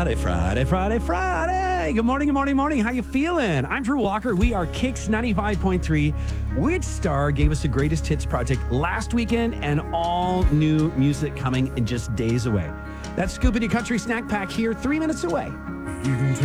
Friday. Good morning. How you feeling? I'm Drew Walker. We are Kicks 95.3. Which star gave us the greatest hits project last weekend and all new music coming in just days away? That's Scoop in your country snack pack here 3 minutes away.